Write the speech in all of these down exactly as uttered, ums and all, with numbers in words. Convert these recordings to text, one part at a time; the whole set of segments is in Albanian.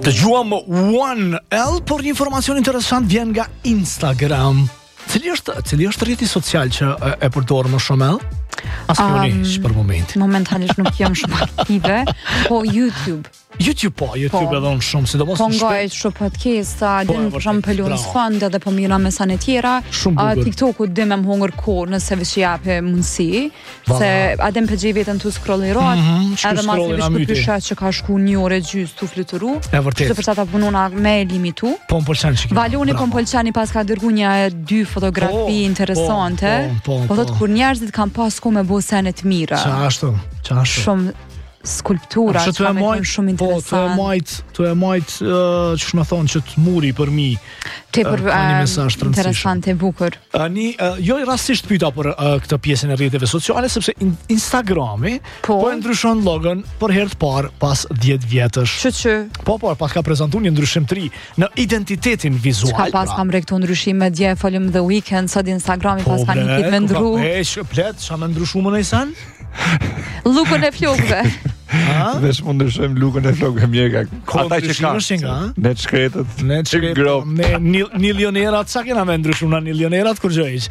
Dëgjuam one L, por një informacion interesant vjen nga Instagram. Cili është, cili është rrjeti social që e, e përdor më shumë L? Asnjëri um, për moment. Momentalisht nuk jam shumë aktive, po YouTube. YouTube po, YouTube edhe unë shumë, sidomos po ngaj shumë podcasta, din për shumë pëllunës fund edhe po mira me sanë tjera. Uh, TikToku dhe me më hongër kohë nëse vishë jape mundësi, se adem për gjej vetën të scrollirat, mm-hmm, edhe ma se vishë për pysha që ka shku një ore gjys të fluturu, që të përsa ta pununa me limitu. Po më pëlqeni që Valoni po më pëlqeni pas ka dërgu një dy fotografi po, interesante, po, po, po, po thotë kur njerëzit kam pas ku me bo senet mira. Qa ashtu, qa ashtu. Shumë skulptura që ka me kënë shumë interesant. Po, të e majt, të e majt, uh, që shme thonë që të muri për mi. Te për uh, uh, interesant e bukur. Uh, një, uh, jo rastisht pyta për uh, këtë pjesën e rrjeteve sociale, sepse in, Instagrami po, po e ndryshon logon për herë të parë pas dhjetë vjetësh. Që që? Po, po, pas ka prezentu një ndryshim të ri në identitetin vizual. Që ka pas pra. Kam rektu ndryshime dje, folim The Weekend, sot Instagrami po, pas ka një kitë me ndru. Po, bre, që plet, që me ndryshu më nëjsen? Lukën e flokëve. Vesh mund ndryshojmë lukën e flokëve mjeka. Ata që ka. Ne të shkretët. Ne të shkretët. Ne nilionerat, sa kena me ndryshu na nilionerat kur gjëjsh?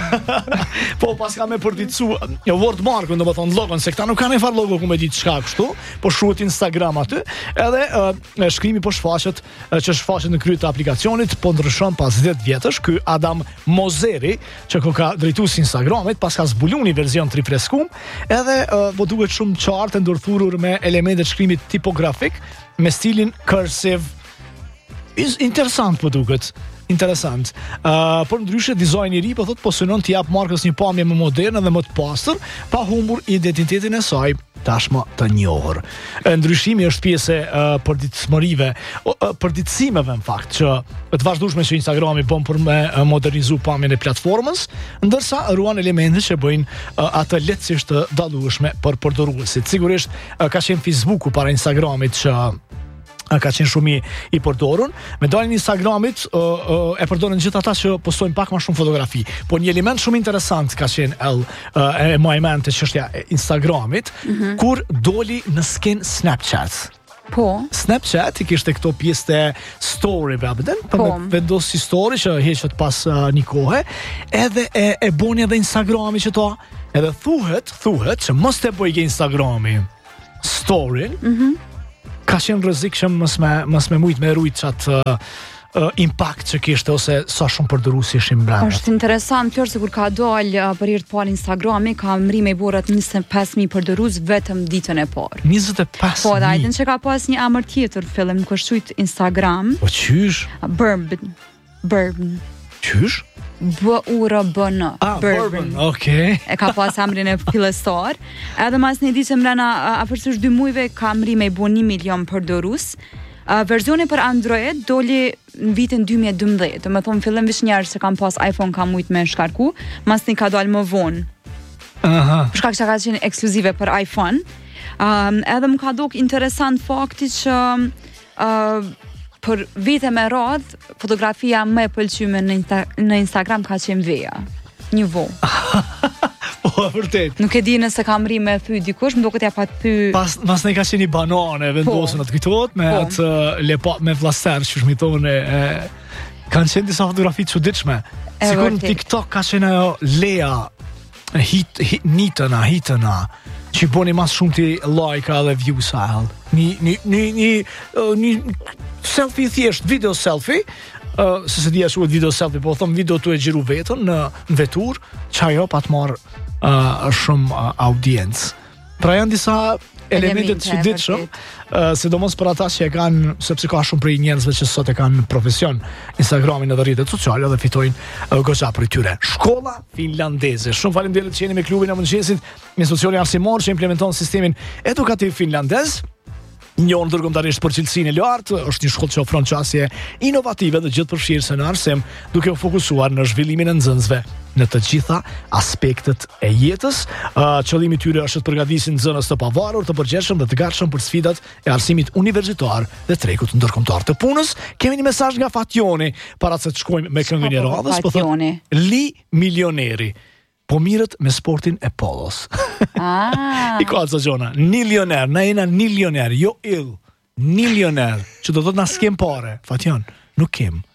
Po pas ka me përditësu një word mark, do të thonë logon, se këta nuk kanë e far logo ku me ditë çka kështu, po shuhet Instagram aty, edhe uh, shkrimi po shfaqet uh, që shfaqet në krye të aplikacionit, po ndryshon pas dhjetë vjetësh. Ky Adam Mozeri, që ko ka drejtues Instagramit, pas ka zbuluar një version tri freskum, edhe uh, po duket shumë qartë, ndërthurur me elemente shkrimit tipografik, me stilin cursive. Is interesant po duket. Interesant. Uh, por ndryshe dizajni i ri po thot po synon të jap markës një pamje më moderne dhe më të pastër, pa humbur identitetin e saj tashmë të njohur. Ndryshimi është pjesë e uh, përditshmërive, uh, përditësimeve në fakt, që të vazhdueshme që Instagrami bën për me uh, modernizu pamjen e platformës, ndërsa ruan elemente që bëjnë uh, atë lehtësisht të dallueshme për përdoruesit. Sigurisht uh, ka qenë Facebooku para Instagramit që ka qenë shumë i, i përdorur. Me daljen e Instagramit uh, uh, e përdoren gjithë ata që postojnë pak më shumë fotografi. Po një element shumë interesant ka qenë el, uh, e më e mend të çështja e Instagramit, mm-hmm. kur doli në skin Snapchat. Po. Snapchat i kishte këto pjesë të story-ve, apo po me vendos si story që heqet pas uh, një kohe, edhe e, e boni edhe Instagrami që to, edhe thuhet, thuhet që mos të bëjë Instagrami story-n, mhm. ka qenë rrezik që mos me mos me mujt me rujt çat uh, uh, impact që kishte ose sa shumë përdoruesi ishin brenda. Është interesant Flor se kur ka dal uh, për herë të parë Instagrami ka mri me burrat njëzet e pesë mijë përdorues vetëm ditën e parë. njëzet e pesë mijë. Po, dajtën që ka pas një emër tjetër fillim ku shujt Instagram. Po qysh? Bourbon. Bourbon. Qysh? B-U-R-B-N. Ah, Bourbon, okej. E ka pas emrin e fillestar. Edhe mas një ditë që mrena afërsisht dy muajve ka mri me bu një milion përdorues. Uh, versioni për Android doli në vitin dy mijë e dymbëdhjetë. Do të thonë fillim vish njerëz që kanë pas iPhone ka mujt me shkarku, mas një ka dalë më vonë. Aha. Për shkak që ka qenë ekskluzive për iPhone. Um, edhe më ka duk interesant fakti që uh, për vite me radh, fotografia më e pëlqyme në, insta- në Instagram ka qenë veja. Një vo. Po, vërtet. Nuk e di nëse kam ri me thy dikush, më duket ja pa thy. Pas mas ne ka qenë një banane vendosur atë këtot me po. atë lepa me vlaster që shmitone e kanë qenë disa fotografi të çuditshme. Sikur në TikTok ka qenë ajo Lea hit, hit nitëna, hitëna që boni mas shumë ti like dhe views a një një një një një selfie thjesht, video selfie. Uh, se se dhja shuhet video selfie, po thëm video të e gjiru vetën në, në vetur, që ajo pa të marrë uh, shumë uh, audiencë. Pra janë disa elementet që ditë shumë, uh, sidomos për ata që e kanë, sepse ka shumë prej njerëzve që sot e kanë profesion Instagramin edhe rrjetet sociale dhe fitojnë uh, goxha për tyre. Shkolla finlandeze. Shumë faleminderit që jeni me klubin e mëngjesit, institucioni arsimor që implementon sistemin edukativ finlandez. Njohur ndërkombëtarisht për cilësinë e lartë, është një shkollë që ofron çësje inovative dhe gjithëpërfshirëse në arsim, duke u fokusuar në zhvillimin e nxënësve në të gjitha aspektet e jetës. Uh, qëllimi i tyre është të përgatisin nxënës të pavarur, të përgjithshëm dhe të gatshëm për sfidat e arsimit universitar dhe tregut ndërkombëtar të punës. Kemi një mesazh nga Fatjoni para se të shkojmë me këngën e radhës, po thonë Li milioneri. Po mirët me sportin e polos. Ah. I ka atë gjona, nilioner, na jena nilioner, jo ill. milioner, që do të thotë na skem pare. Fatjon, nuk kem.